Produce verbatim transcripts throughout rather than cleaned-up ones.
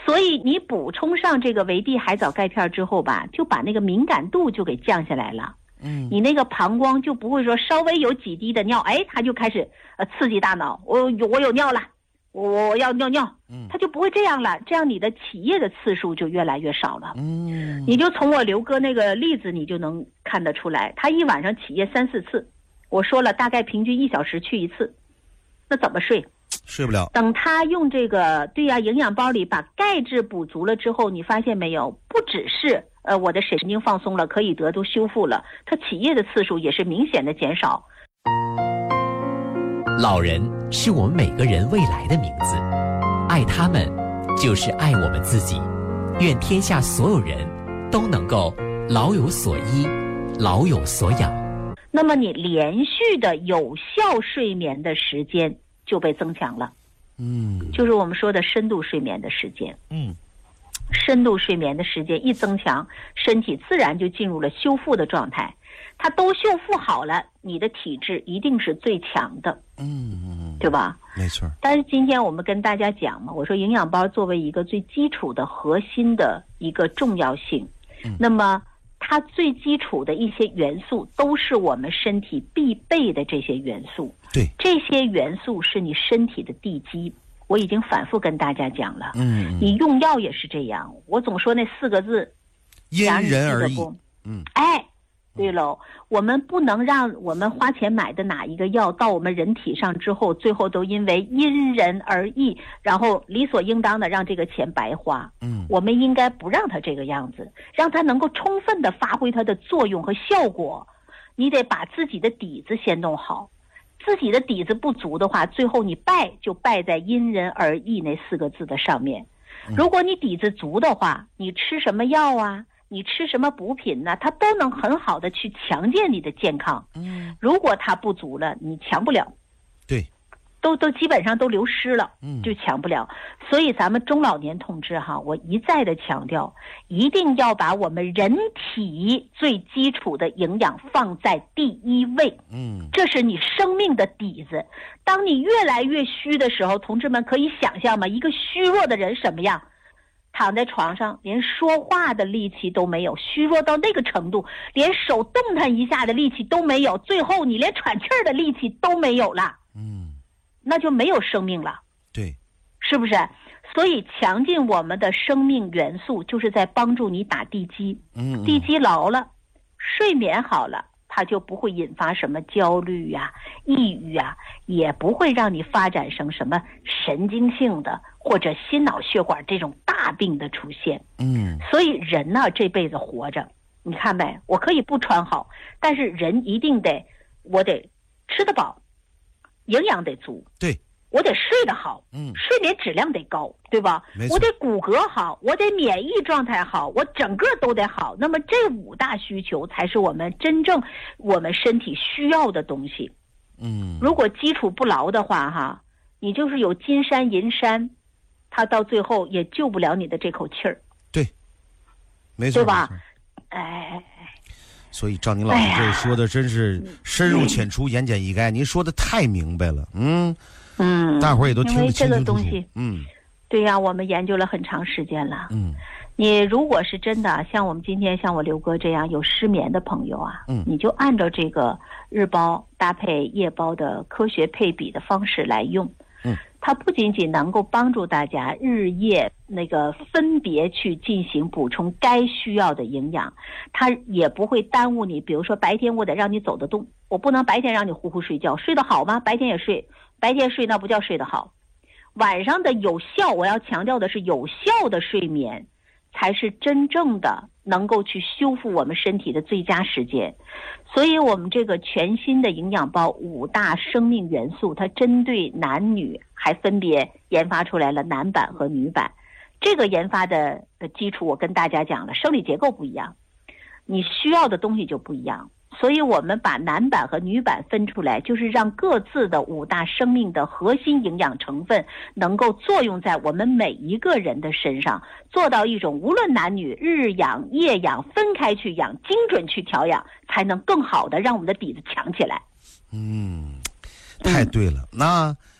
所以你补充上这个维 D 海藻钙片之后吧，就把那个敏感度就给降下来了。 嗯， 你那个膀胱就不会说稍微有几滴的尿，哎，它就开始呃刺激大脑，我有我有尿了，我我要尿尿， 嗯， 它就不会这样了，这样你的起夜的次数就越来越少了。 嗯， 你就从我刘哥那个例子，你就能看得出来，他一晚上起夜三四次，我说了，大概平均一小时去一次，那怎么睡？ 睡不了。 等他用这个，对呀、啊，营养包里把钙质补足了之后，你发现没有？不只是呃我的神经放松了，可以得都修复了，他起夜的次数也是明显的减少。 老人是我们每个人未来的名字，爱他们就是爱我们自己。愿天下所有人都能够老有所依，老有所养。 那么你连续的有效睡眠的时间就被增强了， 嗯， 就是我们说的深度睡眠的时间。 嗯， 深度睡眠的时间一增强，身体自然就进入了修复的状态。它都修复好了，你的体质一定是最强的， 嗯嗯， 对吧？ 没错。 但是今天我们跟大家讲嘛，我说营养包作为一个最基础的核心的一个重要性， 嗯、 那么它最基础的一些元素都是我们身体必备的这些元素。 对， 这些元素是你身体的地基。我已经反复跟大家讲了， 嗯， 你用药也是这样。我总说那四个字， 因人而异。 嗯，哎，对喽，我们不能让我们花钱买的哪一个药到我们人体上之后，最后都因为因人而异，然后理所应当的让这个钱白花。 嗯， 我们应该不让它这个样子，让它能够充分的发挥它的作用和效果。你得把自己的底子先弄好。自己的底子不足的话，最后你败就败在因人而异那四个字的上面。如果你底子足的话，你吃什么药啊，你吃什么补品呢、啊，它都能很好的去强健你的健康。 嗯， 如果它不足了，你强不了。 对， 都都基本上都流失了， 嗯， 就强不了。所以咱们中老年同志哈，我一再的强调，一定要把我们人体最基础的营养放在第一位。 嗯， 这是你生命的底子。当你越来越虚的时候，同志们可以想象吗？一个虚弱的人什么样？躺在床上，连说话的力气都没有，虚弱到那个程度，连手动弹一下的力气都没有，最后你连喘气儿的力气都没有了。 嗯， 那就没有生命了。 对， 是不是？所以强劲我们的生命元素，就是在帮助你打地基。 嗯， 地基牢了，睡眠好了，它就不会引发什么焦虑呀、啊、抑郁啊，也不会让你发展成什么神经性的或者心脑血管这种大病的出现。 嗯， 所以人呢，这辈子活着，你看没？我可以不穿好，但是人一定得，我得吃得饱，营养得足。 对。 我得睡得好， 嗯， 睡眠质量得高，对吧？我得骨骼好，我得免疫状态好，我整个都得好。那么这五大需求才是我们真正我们身体需要的东西。 嗯， 如果基础不牢的话，哈，你就是有金山银山，它到最后也救不了你的这口气儿。 对，没错， 对吧？哎。 所以赵宁老师这说的真是深入浅出、言简意赅，您说的太明白了，嗯。 嗯， 大伙儿也都听得清清楚楚。 因为这个东西， 嗯， 对呀、啊，我们研究了很长时间了。 嗯， 你如果是真的像我们今天像我刘哥这样有失眠的朋友啊， 嗯， 你就按照这个日包搭配夜包的科学配比的方式来用。 嗯， 它不仅仅能够帮助大家日夜那个分别去进行补充该需要的营养，它也不会耽误你。比如说白天我得让你走得动，我不能白天让你呼呼睡觉，睡得好吗？白天也睡。白天睡那不叫睡得好，晚上的有效，我要强调的是有效的睡眠才是真正的能够去修复我们身体的最佳时间。所以我们这个全新的营养包五大生命元素，它针对男女还分别研发出来了男版和女版。这个研发的基础我跟大家讲了，生理结构不一样，你需要的东西就不一样。所以我们把男版和女版分出来，就是让各自的五大生命的核心营养成分能够作用在我们每一个人的身上，做到一种无论男女日养夜养分开去养，精准去调养，才能更好的让我们的底子强起来。 嗯，太对了。嗯、那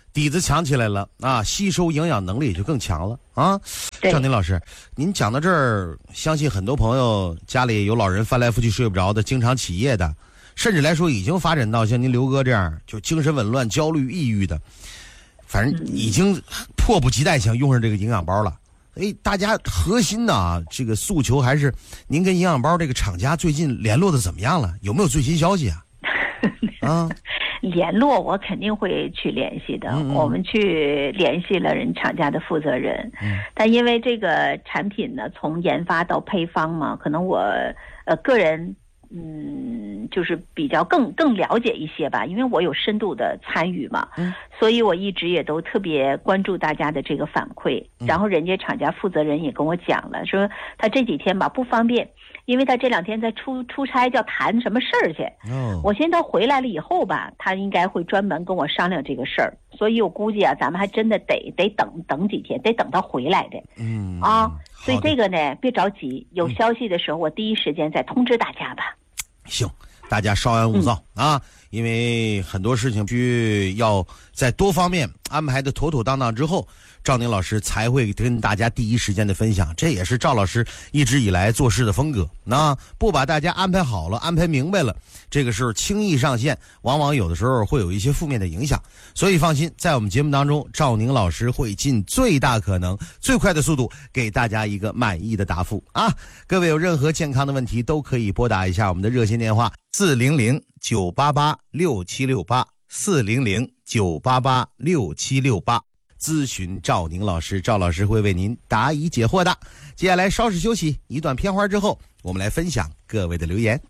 底子强起来了啊，吸收营养能力也就更强了啊。赵宁老师，您讲到这儿，相信很多朋友家里有老人翻来覆去睡不着的，经常起夜的，甚至来说已经发展到像您刘哥这样就精神紊乱、焦虑、抑郁的，反正已经迫不及待想用上这个营养包了。哎，大家核心的啊，这个诉求还是您跟营养包这个厂家最近联络的怎么样了？有没有最新消息啊？啊， 联络我肯定会去联系的。 嗯嗯我们去联系了人厂家的负责人， 嗯、 但因为这个产品呢，从研发到配方嘛，可能我呃个人嗯就是比较更更了解一些吧，因为我有深度的参与嘛， 嗯、 所以我一直也都特别关注大家的这个反馈。 嗯、 然后人家厂家负责人也跟我讲了，说他这几天吧不方便。因为他这两天在出出差，要谈什么事儿去。 哦， 我现在回来了以后吧，他应该会专门跟我商量这个事儿。所以我估计啊，咱们还真的得得等等几天，得等他回来的。 嗯啊，所以这个呢，别着急，有消息的时候，我第一时间再通知大家吧。 行，大家稍安勿躁、嗯、啊，因为很多事情必须要在多方面安排的妥妥当当之后，赵宁老师才会跟大家第一时间的分享，这也是赵老师一直以来做事的风格。那不把大家安排好了，安排明白了，这个事轻易上线，往往有的时候会有一些负面的影响。所以放心，在我们节目当中，赵宁老师会尽最大可能、最快的速度给大家一个满意的答复啊！各位有任何健康的问题，都可以拨打一下我们的热线电话四零零九八八六七六八四零零九八八六七六八。咨询赵宁老师，赵老师会为您答疑解惑的。接下来稍事休息，一段片花之后，我们来分享各位的留言。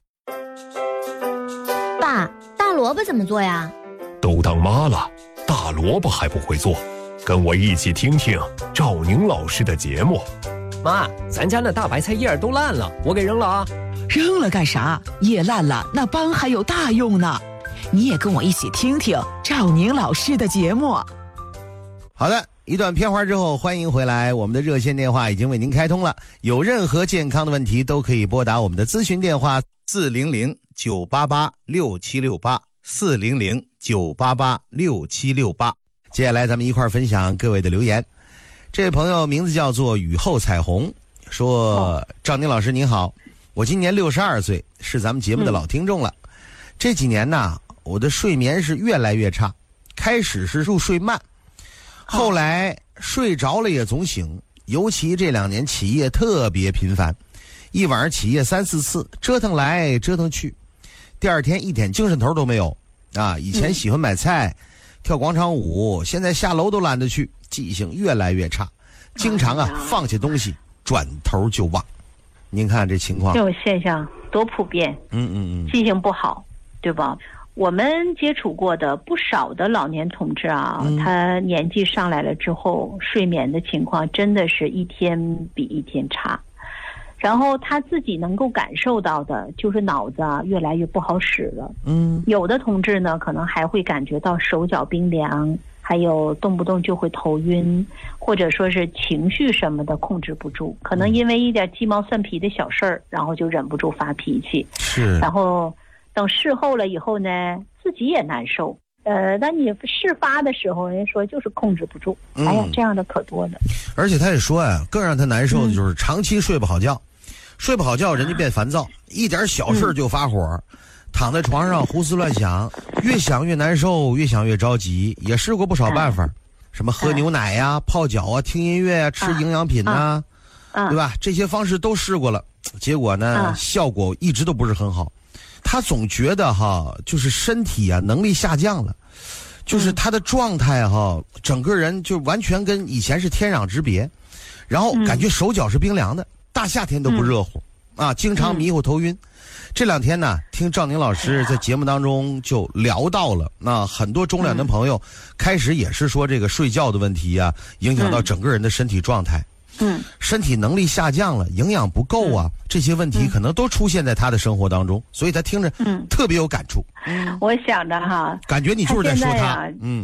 爸，大萝卜怎么做呀？ 都当妈了，大萝卜还不会做？跟我一起听听赵宁老师的节目。 妈，咱家那大白菜叶都烂了，我给扔了啊。 扔了干啥？叶烂了，那帮还有大用呢。你也跟我一起听听赵宁老师的节目。 好的，一段片花之后，欢迎回来。我们的热线电话已经为您开通了，有任何健康的问题都可以拨打我们的咨询电话四零零九八八六七六八四零零九八八六七六八。接下来咱们一块儿分享各位的留言。这位朋友名字叫做雨后彩虹，说：赵宁老师您好，我今年六十二岁，是咱们节目的老听众了。嗯、这几年呢，我的睡眠是越来越差，开始是入睡慢。后来睡着了也总醒，尤其这两年起夜特别频繁，一晚上起夜三四次，折腾来折腾去，第二天一点精神头都没有啊！以前喜欢买菜、嗯、跳广场舞，现在下楼都懒得去，记性越来越差，经常啊、哎、放下东西转头就忘。您看这情况， 这种现象多普遍。 嗯嗯嗯， 记性不好，对吧？我们接触过的不少的老年同志啊、嗯、他年纪上来了之后，睡眠的情况真的是一天比一天差，然后他自己能够感受到的就是脑子啊越来越不好使了。 嗯， 有的同志呢可能还会感觉到手脚冰凉，还有动不动就会头晕，或者说是情绪什么的控制不住，可能因为一点鸡毛蒜皮的小事儿，然后就忍不住发脾气。 是， 然后等事后了以后呢，自己也难受。呃，但你事发的时候，人家说就是控制不住。嗯、哎呀，这样的可多了。 而且他也说呀，更让他难受的就是长期睡不好觉，嗯、睡不好觉，人家变烦躁，一点小事就发火，嗯、躺在床上胡思乱想，越想越难受，越想越着急。也试过不少办法，嗯、什么喝牛奶呀、泡脚啊、听音乐啊、吃营养品呐、啊，啊对吧？这些方式都试过了，结果呢，啊、效果一直都不是很好。他总觉得哈，就是身体啊能力下降了，就是他的状态哈，整个人就完全跟以前是天壤之别，然后感觉手脚是冰凉的，大夏天都不热乎、嗯、啊，经常迷糊头晕。这两天呢，听赵宁老师在节目当中就聊到了，那很多中年的朋友开始也是说这个睡觉的问题啊，影响到整个人的身体状态。 嗯， 身体能力下降了，营养不够啊，嗯、这些问题可能都出现在他的生活当中，所以他听着嗯特别有感触。 嗯，我想着哈， 感觉你就是在说他。 他啊、 嗯，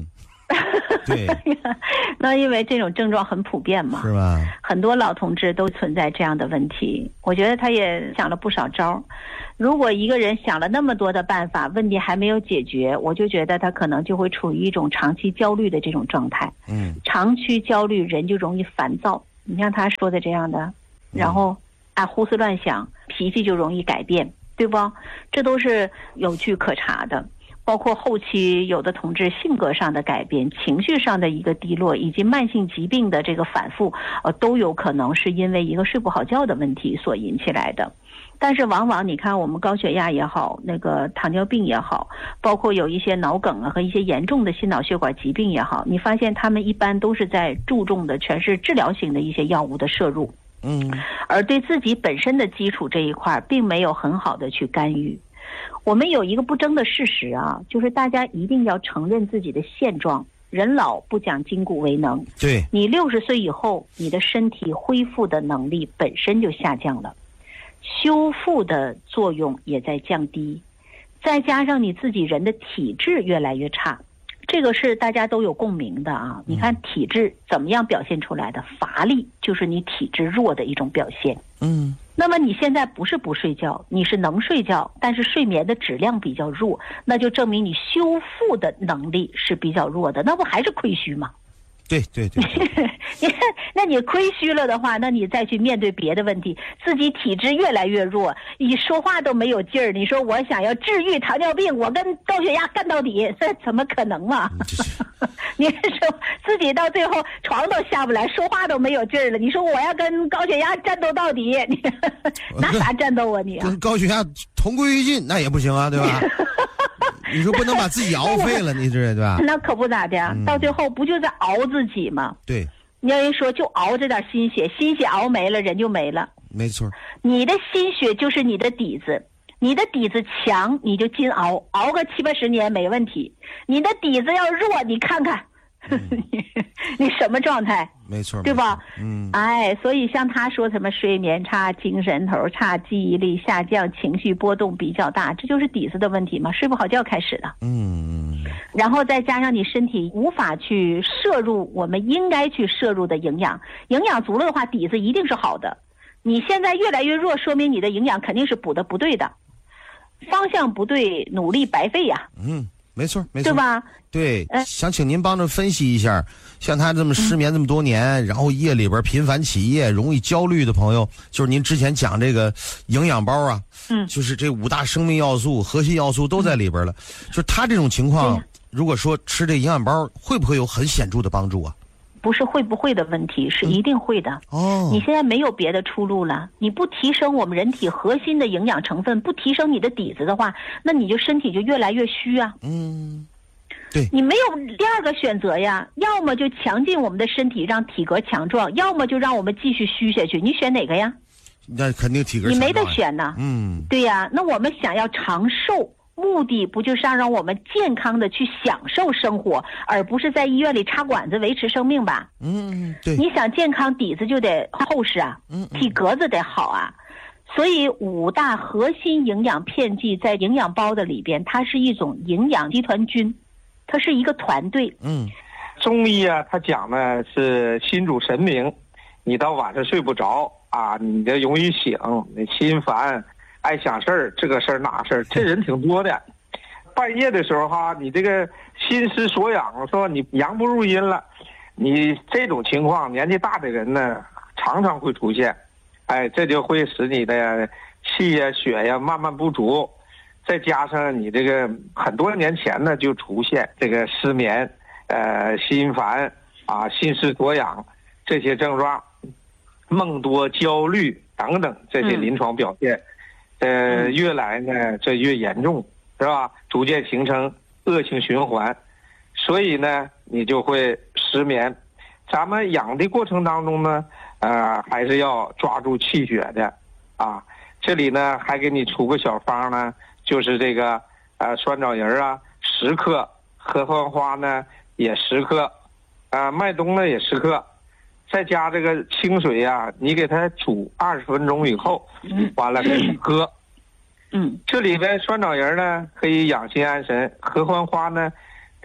对， 那因为这种症状很普遍嘛， 是吧？ 很多老同志都存在这样的问题。我觉得他也想了不少招。如果一个人想了那么多的办法，问题还没有解决，我就觉得他可能就会处于一种长期焦虑的这种状态。 嗯， 长期焦虑人就容易烦躁。你像他说的这样的，然后爱胡思乱想，脾气就容易改变，对不？这都是有据可查的。包括后期有的同志性格上的改变、情绪上的一个低落，以及慢性疾病的这个反复，呃，都有可能是因为一个睡不好觉的问题所引起来的。但是往往你看我们高血压也好，那个糖尿病也好，包括有一些脑梗啊和一些严重的心脑血管疾病也好，你发现他们一般都是在注重的全是治疗型的一些药物的摄入， 嗯， 而对自己本身的基础这一块并没有很好的去干预。我们有一个不争的事实啊，就是大家一定要承认自己的现状。人老不讲筋骨为能， 对， 你六十岁以后，你的身体恢复的能力本身就下降了，修复的作用也在降低，再加上你自己人的体质越来越差，这个是大家都有共鸣的啊。你看体质怎么样表现出来的？乏力就是你体质弱的一种表现。 嗯。 那么你现在不是不睡觉，你是能睡觉，但是睡眠的质量比较弱，那就证明你修复的能力是比较弱的，那不还是亏虚吗？ 对对对， 你看，那你亏虚了的话，那你再去面对别的问题，自己体质越来越弱，你说话都没有劲儿。你说我想要治愈糖尿病，我跟高血压干到底，这怎么可能嘛？你说自己到最后床都下不来，说话都没有劲儿了。你说我要跟高血压战斗到底，你拿啥战斗啊你啊？ 跟高血压同归于尽那也不行啊，对吧？你说不能把自己熬废了，你这对吧？ 那可不咋的，嗯、到最后不就在熬自己吗？ 对， 你要人说就熬这点心血，心血熬没了，人就没了。 没错， 你的心血就是你的底子，你的底子强，你就筋熬，熬个七八十年没问题。你的底子要弱，你看看。嗯、你什么状态？ 没错， 对吧？ 嗯， 哎，所以像他说什么睡眠差、精神头差、记忆力下降、情绪波动比较大，这就是底子的问题嘛，睡不好觉开始的。 嗯， 然后再加上你身体无法去摄入我们应该去摄入的营养，营养足了的话，底子一定是好的。你现在越来越弱，说明你的营养肯定是补的不对的，方向不对，努力白费呀。 嗯。没错，没错， 对吧？ 对，呃、想请您帮着分析一下，像他这么失眠这么多年，嗯、然后夜里边频繁起夜、容易焦虑的朋友，就是您之前讲这个营养包啊， 嗯， 就是这五大生命要素、核心要素都在里边了。嗯、就是他这种情况，如果说吃这营养包，会不会有很显著的帮助啊？ 不是会不会的问题，是一定会的。 嗯、哦， 你现在没有别的出路了。你不提升我们人体核心的营养成分，不提升你的底子的话，那你就身体就越来越虚啊。 嗯，对， 你没有第二个选择呀，要么就强劲我们的身体，让体格强壮，要么就让我们继续虚下去。你选哪个呀？ 那肯定体格强壮。 你没得选呐。 嗯， 对呀，那我们想要长寿。目的不就是让让我们健康的去享受生活，而不是在医院里插管子维持生命吧？ 嗯，对。 你想健康，底子就得厚实啊， 嗯， 体格子得好啊。所以五大核心营养片剂在营养包的里边，它是一种营养集团军，它是一个团队。 嗯， 中医啊，它讲的是心主神明，你到晚上睡不着啊，你就容易醒，你心烦。爱想事儿，这个事儿那事儿，这人挺多的。半夜的时候哈，你这个心失所养，说你阳不入阴了，你这种情况，年纪大的人呢，常常会出现。哎，这就会使你的气呀、血呀慢慢不足，再加上你这个很多年前呢就出现这个失眠、呃心烦啊、心失所养这些症状，梦多、焦虑等等这些临床表现。嗯呃，越来呢，这越严重，是吧？逐渐形成恶性循环，所以呢，你就会失眠。咱们养的过程当中呢，呃，还是要抓住气血的，啊，这里呢还给你出个小方呢，就是这个呃酸枣仁啊十克，合欢花呢也十克，啊、呃、麦冬呢也十克。再加这个清水呀、啊，你给它煮二十分钟以后，完了给你喝。 嗯， 这里边酸枣仁呢可以养心安神，合欢花呢，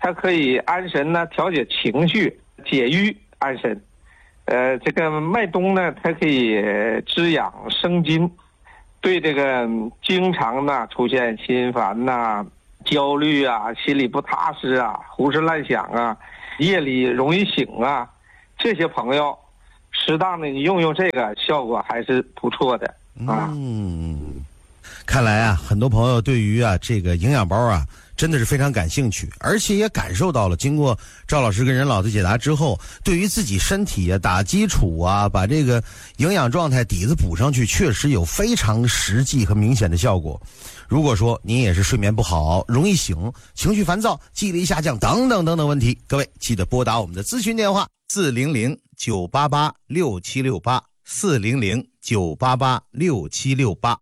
它可以安神呢，调节情绪，解郁安神。呃，这个麦冬呢，它可以滋养生津，对这个经常呢出现心烦呐、焦虑啊、心里不踏实啊、胡思乱想啊、夜里容易醒啊，这些朋友，适当的你用用这个，效果还是不错的啊。 嗯，看来啊，很多朋友对于啊这个营养包啊，真的是非常感兴趣，而且也感受到了，经过赵老师跟任老的解答之后，对于自己身体啊打基础啊，把这个营养状态底子补上去，确实有非常实际和明显的效果。如果说您也是睡眠不好、容易醒、情绪烦躁、记忆力下降等等等等问题，各位记得拨打我们的咨询电话四零零九八八六七六八四零零九八八六七六八。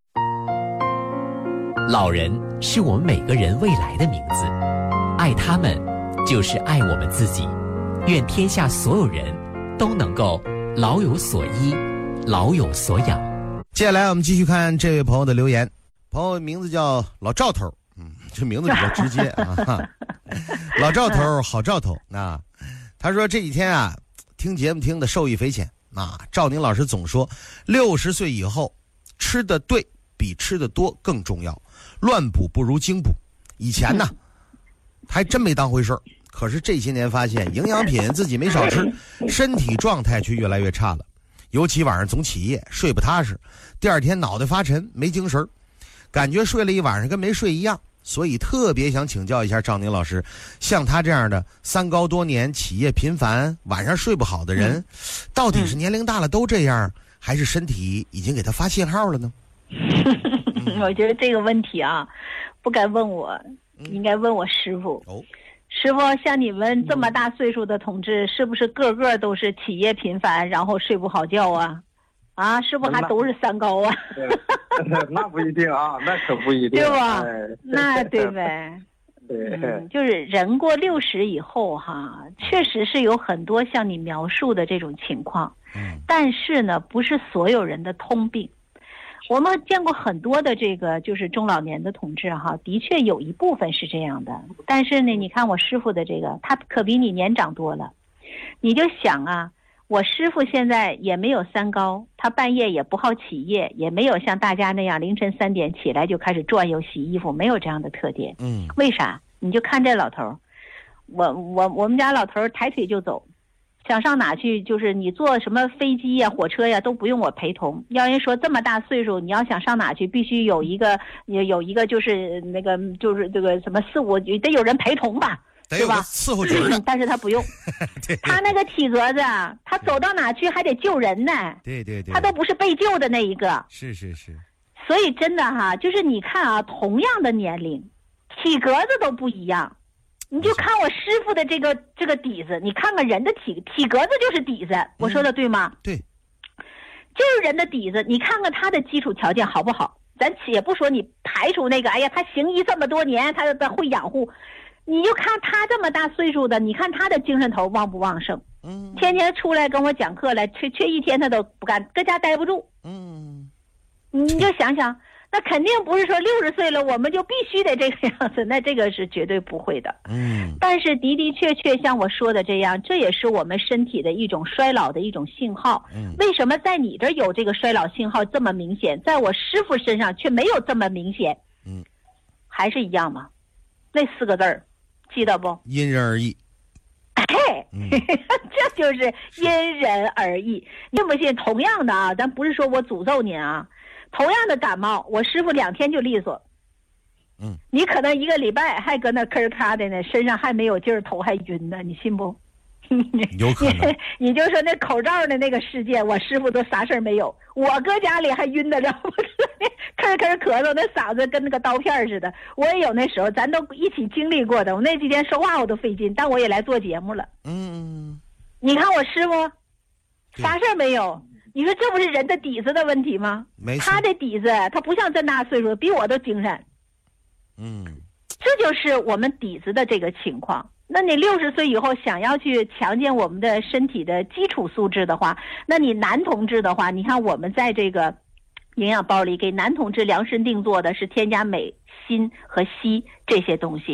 老人是我们每个人未来的名字，爱他们就是爱我们自己。愿天下所有人都能够老有所依，老有所养。 接下来我们继续看这位朋友的留言，朋友名字叫老赵头，嗯，这名字比较直接啊。老赵头，好兆头。那他说这几天啊，听节目听的受益匪浅啊。赵宁老师总说，六十岁以后吃的对比吃的多更重要，乱补不如精补。以前呢，还真没当回事儿，可是这些年发现，营养品自己没少吃，身体状态却越来越差了。尤其晚上总起夜，睡不踏实，第二天脑袋发沉，没精神，感觉睡了一晚上跟没睡一样。所以特别想请教一下赵宁老师，像他这样的三高多年、起夜频繁、晚上睡不好的人，到底是年龄大了都这样，还是身体已经给他发信号了呢？ 我觉得这个问题啊，不该问我，应该问我师傅。 哦， 师傅，像你们这么大岁数的同志，是不是个个都是起夜频繁，然后睡不好觉啊？啊，是不是还都是三高啊？ 那不一定啊，那可不一定， 对吧？ 哎、 那对呗。 对、 嗯，就是人过六十以后哈，确实是有很多像你描述的这种情况， 嗯， 但是呢，不是所有人的通病。我们见过很多的这个就是中老年的同志哈，的确有一部分是这样的。但是呢，你看我师傅的这个，他可比你年长多了。你就想啊，我师傅现在也没有三高，他半夜也不好起夜，也没有像大家那样凌晨三点起来就开始转悠洗衣服，没有这样的特点。 嗯， 为啥？你就看这老头儿，我我我们家老头儿抬腿就走。想上哪去，就是你坐什么飞机呀、火车呀都不用我陪同。要人说这么大岁数，你要想上哪去，必须有一个有有一个就是那个就是这个什么四五得有人陪同吧，对吧？ 伺候角的， 但是他不用，他那个体格子，他走到哪去还得救人呢。 对对对， 他都不是被救的那一个。 是是是。 所以真的哈，就是你看啊，同样的年龄，体格子都不一样。你就看我师傅的这个这个底子，你看看人的体体格子就是底子，我说的对吗？ 嗯、对， 就是人的底子。你看看他的基础条件好不好？咱也不说你排除那个，哎呀，他行医这么多年，他他会养护，你就看他这么大岁数的，你看他的精神头旺不旺盛？ 嗯， 天天出来跟我讲课来，缺缺一天他都不干，搁家待不住。 嗯， 你就想想。那肯定不是说六十岁了我们就必须得这个样子，那这个是绝对不会的。 嗯， 但是的的确确像我说的这样，这也是我们身体的一种衰老的一种信号。 嗯， 为什么在你这有这个衰老信号这么明显，在我师傅身上却没有这么明显？ 嗯， 还是一样吗？那四个字儿，记得不？ 因人而异。 哎， 嗯、 这就是因人而异。你信不信？同样的啊，咱不是说我诅咒您啊。同样的感冒，我师傅两天就利索。 嗯， 你可能一个礼拜还搁那吭咔的呢，身上还没有劲儿，头还晕呢，你信不？ 有可能。 你就说那口罩的那个事件，我师傅都啥事儿没有，我搁家里还晕得了，吭吭咳嗽，那嗓子跟那个刀片似的。我也有那时候，咱都一起经历过的。我那几天说话我都费劲，但我也来做节目了。 嗯， 你看我师傅啥事儿没有。你说这不是人的底子的问题吗？ 没错， 他的底子，他不像这么大岁数，比我都精神。 嗯， 这就是我们底子的这个情况。那你六十岁以后想要去强健我们的身体的基础素质的话，那你男同志的话，你看我们在这个营养包里给男同志量身定做的是添加镁、锌和硒这些东西，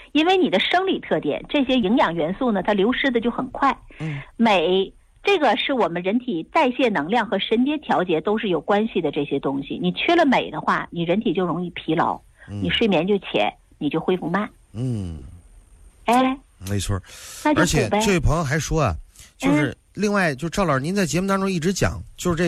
因为你的生理特点，这些营养元素呢，它流失的就很快。 嗯， 镁这个是我们人体代谢能量和神经调节都是有关系的这些东西，你缺了镁的话，你人体就容易疲劳， 嗯、 你睡眠就浅，你就恢复慢。 嗯， 哎， 没错。 那就而且补呗。 这位朋友还说啊，就是另外，就赵老师您在节目当中一直讲，就是这。